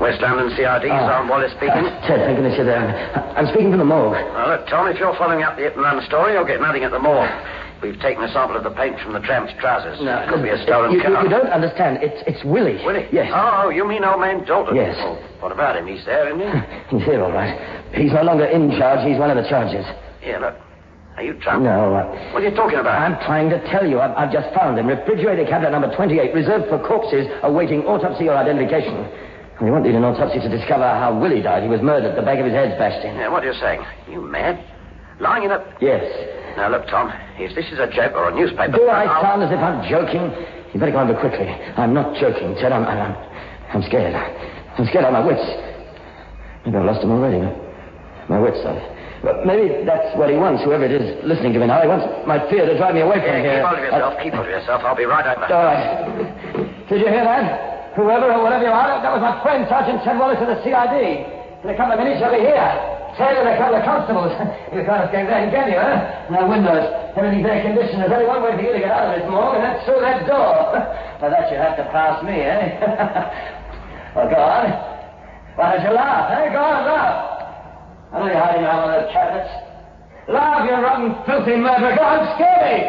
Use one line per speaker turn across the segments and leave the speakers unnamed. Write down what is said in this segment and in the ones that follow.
West London CID, Sergeant Wallace speaking.
Ted, thank goodness you're there. I'm speaking from the morgue.
Well, look, Tom, if you're following up the Hit and Run story, you'll get nothing at the morgue. We've taken a sample of the paint from the tramp's trousers.
No,
it could be a stolen car.
You don't understand. It's Willie.
Willie?
Yes.
Oh, you mean old man Dalton?
Yes.
Well, what about him? He's there, isn't he?
He's here, all right. He's no longer in charge. He's one of the charges.
Here, look. Are you drunk?
No.
What are you talking about?
I'm trying to tell you. I've just found him. Refrigerator cabinet number 28, reserved for corpses awaiting autopsy or identification. We won't need an autopsy to discover how Willie died. He was murdered. The back of his head's bashed in.
Yeah, what are you saying? Are you mad? Lying in a...
Yes.
Now, look, Tom, if this is a joke or a newspaper...
Do I sound as if I'm joking? You better go over quickly. I'm not joking, Ted. I'm scared. I'm scared out of my wits. Maybe I've lost them already. My wits, But maybe that's what he wants, whoever it is listening to me now. He wants my fear to drive me away from here.
Keep hold of yourself. I'll be right over.
All right. Did you hear that? Whoever or whatever you are, that was my friend, Sergeant Ted Wallace of the CID. In a couple of minutes, he'll be here. Ted and a couple of constables. You can't escape that, can you, huh? No windows. Everything's air-conditioned. There's only one way for you to get out of this morgue, and that's through that door. Now, that you have to pass me, eh? Well, go on. Why don't you laugh, eh? Go on, laugh. I know you're hiding behind one of those cabinets. Laugh, you rotten, filthy murderer. Go on, scare me.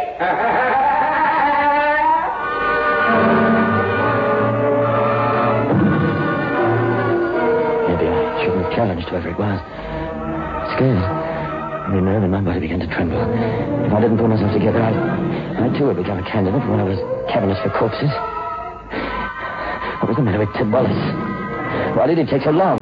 Maybe I shouldn't have challenged whoever it was. Scared. Every nerve in my body began to tremble. If I didn't pull myself together, I too would become a candidate for one of those cabinets for corpses. What was the matter with Ted Wallace? Why did it take so long?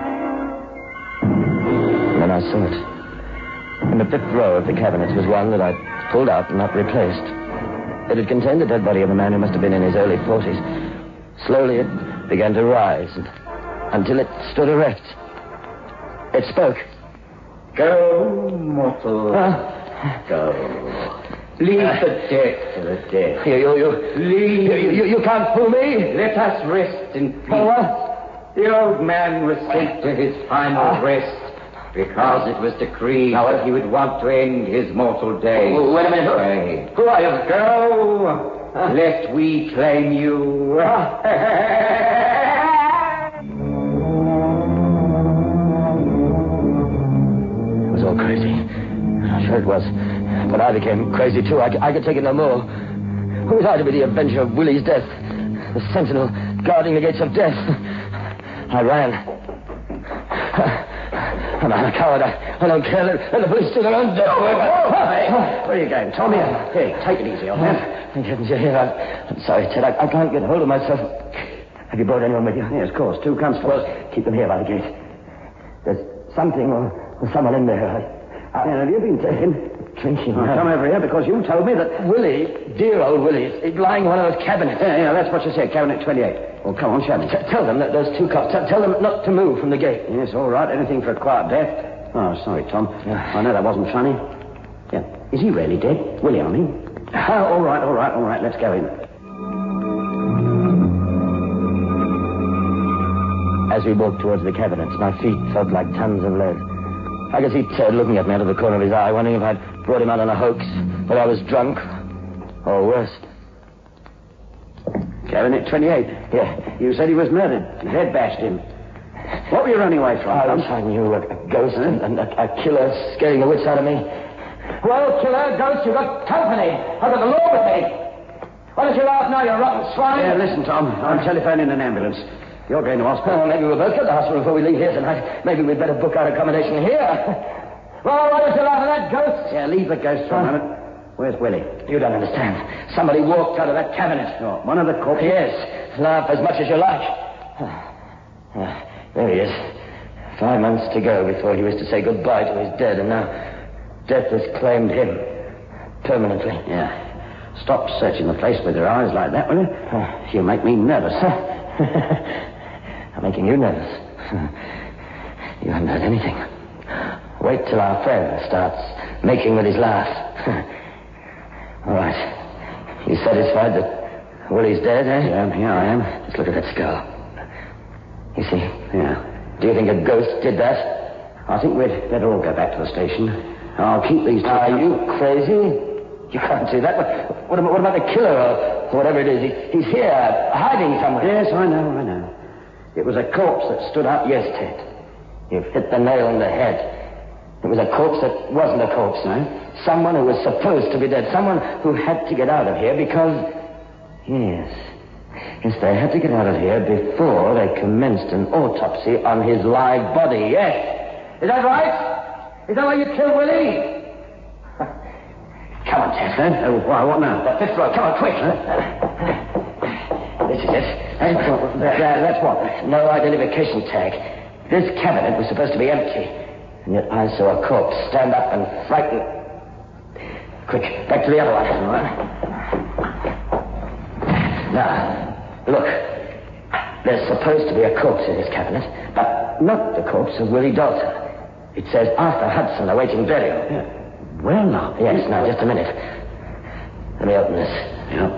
And then I saw it. In the fifth row of the cabinets was one that I'd pulled out and not replaced. It had contained the dead body of a man who must have been in his early 40s. Slowly it began to rise until it stood erect. It spoke.
Go, mortal. Go. Leave the dead to the dead.
You can't fool me.
Let us rest in peace.
What?
The old man was sent to his final rest because it was decreed that he would want to end his mortal days.
Wait a minute. Who are you?
Go, lest we claim you.
All crazy. I'm sure it was. But I became crazy, too. I could take it no more. Who was I to be the avenger of Willie's death? The sentinel guarding the gates of death. I ran. I'm a coward. I don't care. Let the police do their own death work.
Where are you going, Tom? Here, take it easy, old man.
Thank heavens you're here. I'm sorry, Ted. I can't get hold of myself. Have you brought anyone with you?
Yes, of course. 2 constables.
Keep them here by the gate. There's something or someone in there.
Have you been taken?
Drinking.
I've come over here because you told me that...
Willie, dear old Willie, is lying in one of those cabinets.
Yeah, that's what you said, cabinet 28. Well, come on, show me.
Tell them that those 2 cops, tell them not to move from the gate.
Yes, all right. Anything for a quiet death. Oh, sorry, Tom. I know that wasn't funny. Yeah. Is he really dead? Willie, I mean. All right. Let's go in.
As we walked towards the cabinets, my feet felt like tons of lead. I could see Ted looking at me out of the corner of his eye, wondering if I'd brought him out on a hoax, whether I was drunk, or worse.
Cabinet 28.
Yeah.
You said he was murdered. His head bashed in. What were you running away from?
I wish I knew a ghost and a killer scaring the wits out of me. Well, killer, ghost, you've got company. I've got the law with me. Why don't you laugh now, you rotten swine?
Yeah, listen, Tom. I'm telephoning an ambulance. You're going to hospital.
Well, maybe we'll both go to the hospital before we leave here tonight. Maybe we'd better book our accommodation here. Well, why don't you laugh at that ghost?
Yeah, leave the ghost for a moment. Where's Willie?
You don't understand. Somebody walked out of that cabinet.
Oh, one of the corpses?
Yes. Laugh as much as you like. There he is. 5 months to go before he was to say goodbye to his dead, and now death has claimed him permanently.
Yeah. Stop searching the place with your eyes like that, will you? You make me nervous.
I'm making you nervous. You haven't heard anything. Wait till our friend starts making with his laugh. All right. You satisfied that Willie's dead, eh?
Yeah, I am.
Just look at that scar. You see?
Yeah.
Do you think a ghost did that?
I think we'd better all go back to the station. I'll keep these 2...
Are you crazy? You can't do that. What about the killer or whatever it is? He's here, hiding somewhere.
Yes, I know.
It was a corpse that stood up. Yes, Ted. You've hit the nail on the head. It was a corpse that wasn't a corpse, no? Someone who was supposed to be dead. Someone who had to get out of here because... Yes, they had to get out of here before they commenced an autopsy on his live body. Yes. Is that right? Is that why you killed Willie? Come on, Ted.
What now?
The fifth row. Come on, quick. This is it. That's what? No identification tag. This cabinet was supposed to be empty. And yet I saw a corpse stand up and frighten. Quick, back to the other one. All right. Now, look. There's supposed to be a corpse in this cabinet, but not the corpse of Willie Dalton. It says Arthur Hudson awaiting burial.
Yeah. Well, now.
Yes, now, just a minute. Let me open this.
Yeah.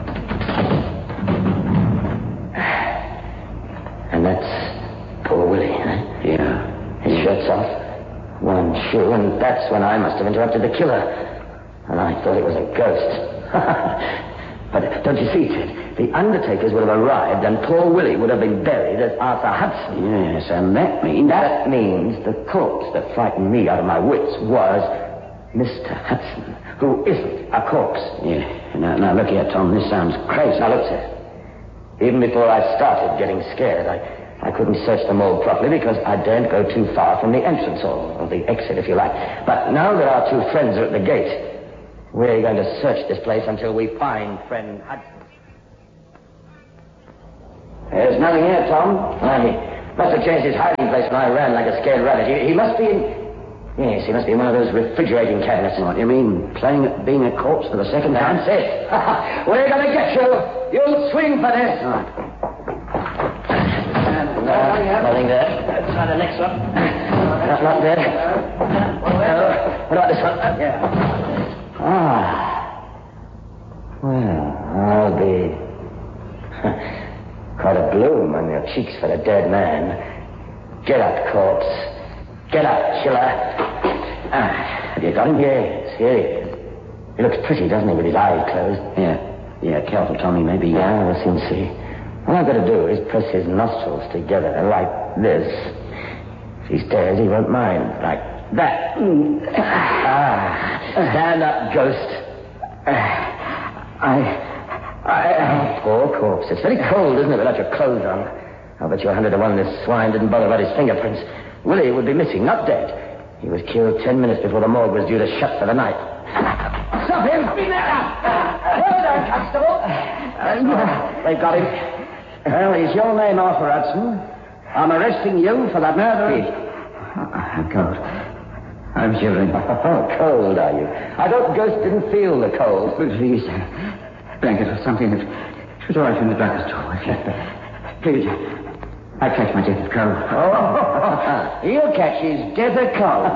And that's poor Willie, huh?
Yeah.
His shirt's off, one shoe, and that's when I must have interrupted the killer. And I thought it was a ghost. But don't you see, Ted? The undertakers would have arrived and poor Willie would have been buried as Arthur Hudson.
Yes, and that means...
That means the corpse that frightened me out of my wits was Mr. Hudson, who isn't a corpse.
Yeah. Now, look here, Tom. This sounds crazy.
Now, look, Ted. Even before I started getting scared, I couldn't search the mold properly because I daren't go too far from the entrance or the exit, if you like. But now that our two friends are at the gate, we're going to search this place until we find friend Hudson. There's nothing here, Tom. He must have changed his hiding place when I ran like a scared rabbit. He must be in... Yes, he must be in one of those refrigerating cabinets.
What, you mean playing at being a corpse for the second time?
That's it. We're going to get you. You'll swing for this.
All right.
Nothing there.
Try the next one.
Not there. What about this one?
Yeah.
Well, I'll be... Quite a bloom on your cheeks for a dead man. Get up, corpse. Get up, killer. Have you got him? Yes, here he is. He looks pretty, doesn't he, with his eyes closed?
Yeah, careful, Tommy, maybe...
Yeah, we'll soon see. All I've got to do is press his nostrils together like this. If he stares, he won't mind. Like that. Stand up, ghost. Poor corpse. It's very cold, isn't it, without your clothes on? I'll bet you 100 to 1 this swine didn't bother about his fingerprints. Willie would be missing, not dead. He was killed 10 minutes before the morgue was due to shut for the night. Stop him! Hold on, Constable. They've got him.
Well, is your name Arthur Hudson? I'm arresting you for the murder of...
I'm cold. I'm shivering.
Oh, cold, are you? I thought Ghost didn't feel the cold.
Please, blanket or something that was all right from the drugstore. Please, I catch my death of cold.
Oh, he'll catch his death of cold.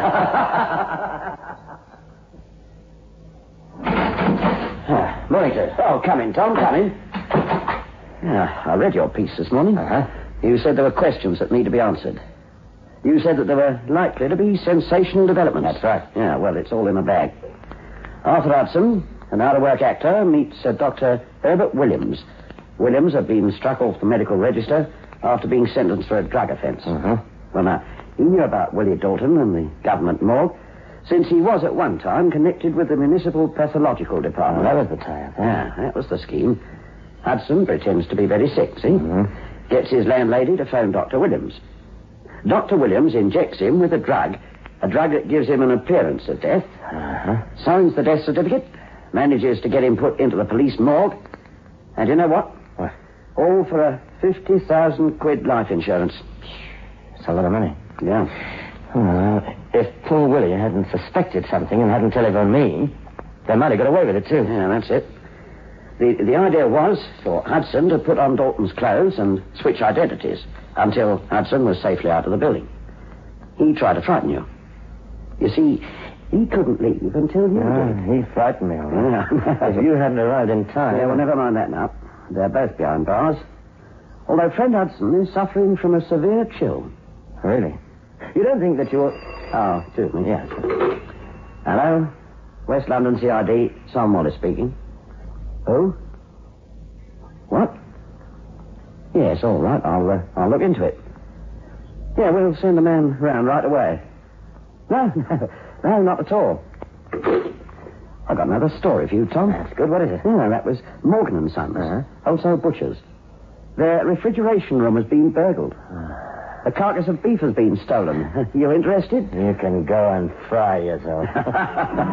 Morning, sir.
Oh, come in, Tom, come in. Yeah, I read your piece this morning. You said there were questions that need to be answered. You said that there were likely to be sensational developments.
That's right.
Yeah, well, it's all in a bag. Arthur Hudson, an out-of-work actor, meets Dr. Herbert Williams. Williams had been struck off the medical register after being sentenced for a drug offense. Well, now, he knew about Willie Dalton and the government morgue, since he was at one time connected with the municipal pathological department.
That was the tie-up.
Yeah, that was the scheme. Hudson pretends to be very sick, see? Gets his landlady to phone Dr. Williams. Dr. Williams injects him with a drug that gives him an appearance of death, signs the death certificate, manages to get him put into the police morgue, and you know what?
What?
All for a 50,000 quid life insurance.
It's a lot of money.
Yeah.
Well, if poor Willie hadn't suspected something and hadn't telephoned me, they might have got away with it, too.
Yeah, that's it. The idea was for Hudson to put on Dalton's clothes and switch identities until Hudson was safely out of the building. He tried to frighten you. You see, he couldn't leave until you did.
He frightened me, all right. If you hadn't arrived in time...
Yeah, well, never mind that now. They're both behind bars. Although friend Hudson is suffering from a severe chill.
Really? You don't think that you're...
Oh, excuse me.
Yes.
Hello? West London CID. Sam Wallace speaking. Who? What? Yes, all right. I'll look into it. Yeah, we'll send a man round right away. No, not at all. I've got another story for you, Tom.
That's good. What is it?
Yeah, that was Morgan and Sons, also butchers. Their refrigeration room has been burgled. A carcass of beef has been stolen. You interested?
You can go and fry yourself.